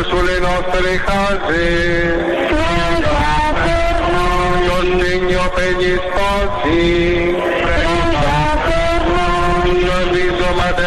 fuoco sulle nostre case, sostegno per gli sposi,